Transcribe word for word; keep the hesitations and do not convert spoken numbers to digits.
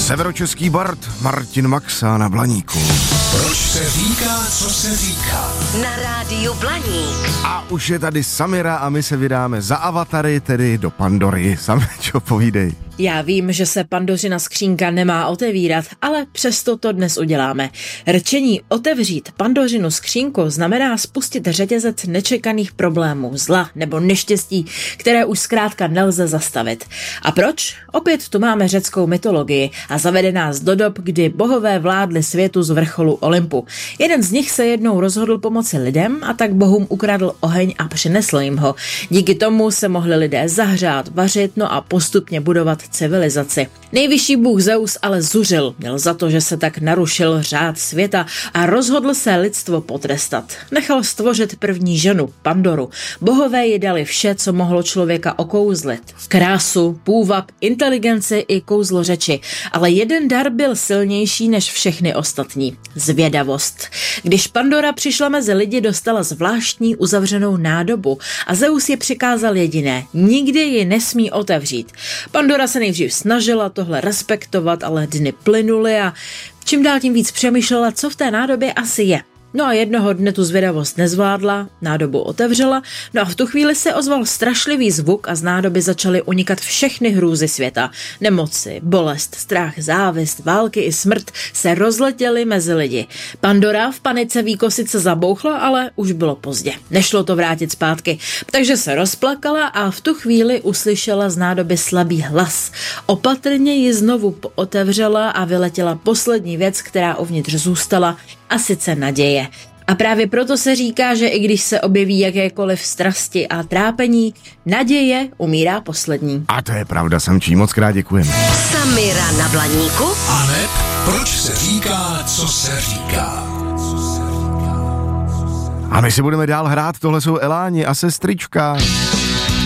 Severočeský bard Martin Maxa na Blaníku. Proč se říká, co se říká? Na rádiu Blaník. A už je tady Samira a my se vydáme za avatary, tedy do Pandory. Samečo, povídej. Já vím, že se Pandořina skřínka nemá otevírat, ale přesto to dnes uděláme. Rčení otevřít Pandořinu skřínku znamená spustit řetězec nečekaných problémů, zla nebo neštěstí, které už zkrátka nelze zastavit. A proč? Opět tu máme řeckou mytologii a zavede nás do dob, kdy bohové vládli světu z vrcholu Olympu. Jeden z nich se jednou rozhodl pomoci lidem a tak bohům ukradl oheň a přinesl jim ho. Díky tomu se mohli lidé zahřát, vařit, no a postupně budovat civilizaci. Nejvyšší bůh Zeus ale zuřil, měl za to, že se tak narušil řád světa a rozhodl se lidstvo potrestat. Nechal stvořit první ženu, Pandoru. Bohové jí dali vše, co mohlo člověka okouzlit. Krásu, půvab, inteligenci i kouzlo řeči. Ale jeden dar byl silnější než všechny ostatní. Zvědavost. Když Pandora přišla mezi lidi, dostala zvláštní uzavřenou nádobu a Zeus je přikázal jediné. Nikdy ji nesmí otevřít. Pandora se nejdřív snažila tohle respektovat, ale dny plynuly a čím dál tím víc přemýšlela, co v té nádobě asi je. No a jednoho dne tu zvědavost nezvládla, nádobu otevřela, no a v tu chvíli se ozval strašlivý zvuk a z nádoby začaly unikat všechny hrůzy světa. Nemoci, bolest, strach, závist, války i smrt se rozletěly mezi lidi. Pandora v panice výkosice zabouchla, ale už bylo pozdě. Nešlo to vrátit zpátky, takže se rozplakala a v tu chvíli uslyšela z nádoby slabý hlas. Opatrně ji znovu otevřela a vyletěla poslední věc, která uvnitř zůstala, a sice naděje. A právě proto se říká, že i když se objeví jakékoliv strasti a trápení, naděje umírá poslední. A to je pravda, Samčí, moc krát děkujeme. Samira na Blaníku. A ne, proč se říká, co se říká? A my si budeme dál hrát, tohle jsou Eláni a Sestřička.